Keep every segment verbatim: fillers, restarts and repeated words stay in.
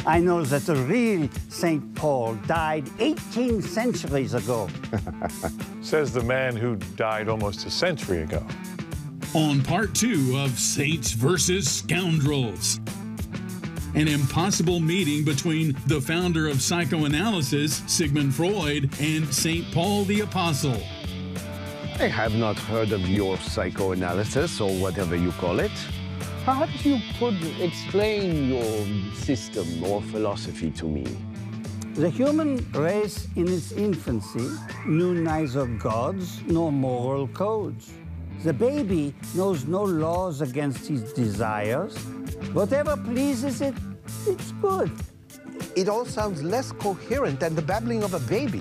I know that the real Saint Paul died eighteen centuries ago. Says the man who died almost a century ago. On part two of Saints versus Scoundrels, an impossible meeting between the founder of psychoanalysis, Sigmund Freud, and Saint Paul the Apostle. I have not heard of your psychoanalysis, or whatever you call it. Perhaps you could explain your system or philosophy to me. The human race in its infancy knew neither gods nor moral codes. The baby knows no laws against his desires. Whatever pleases it, it's good. It all sounds less coherent than the babbling of a baby.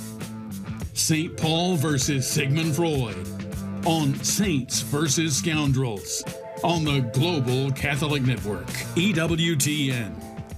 Saint Paul versus Sigmund Freud on Saints versus Scoundrels on the Global Catholic Network, E W T N.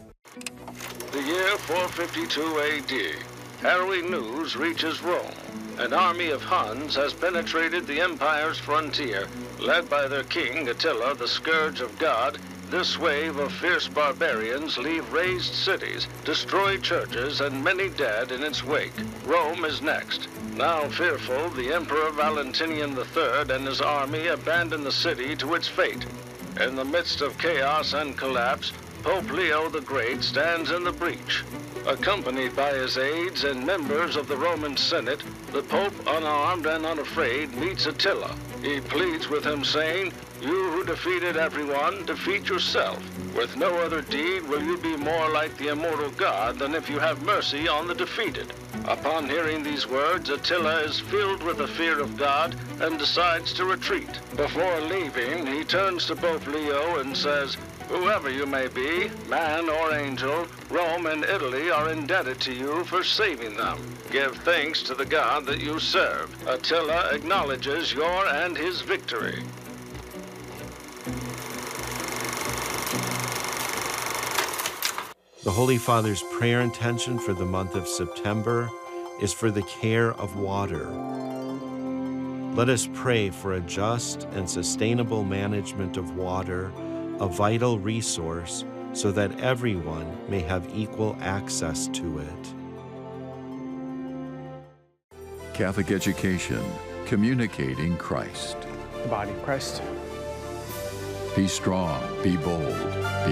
The year four fifty-two A D, harrowing news reaches Rome. An army of Huns has penetrated the empire's frontier. Led by their king, Attila, the scourge of God, this wave of fierce barbarians leave razed cities, destroy churches, and many dead in its wake. Rome is next. Now fearful, the Emperor Valentinian the Third and his army abandon the city to its fate. In the midst of chaos and collapse, Pope Leo the Great stands in the breach. Accompanied by his aides and members of the Roman Senate, the Pope, unarmed and unafraid, meets Attila. He pleads with him, saying, "You who defeated everyone, defeat yourself. With no other deed will you be more like the immortal God than if you have mercy on the defeated." Upon hearing these words, Attila is filled with the fear of God and decides to retreat. Before leaving, he turns to Pope Leo and says, "Whoever you may be, man or angel, Rome and Italy are indebted to you for saving them. Give thanks to the God that you serve." Attila acknowledges your and his victory. The Holy Father's prayer intention for the month of September is for the care of water. Let us pray for a just and sustainable management of water, a vital resource, so that everyone may have equal access to it. Catholic education, communicating Christ. The body of Christ. Be strong, be bold.